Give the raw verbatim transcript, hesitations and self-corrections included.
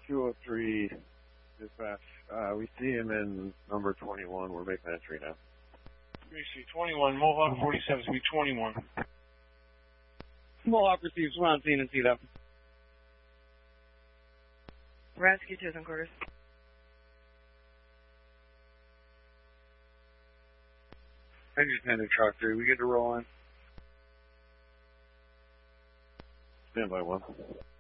two oh three, dispatch. Uh, we see him in number twenty-one. We're making entry now. We see twenty-one, Mohawk forty-seven, speed twenty-one. Mohawk receives one on scene and seat up. Rescue two and quarters. Engine tender truck three, we get to roll in. Stand by one.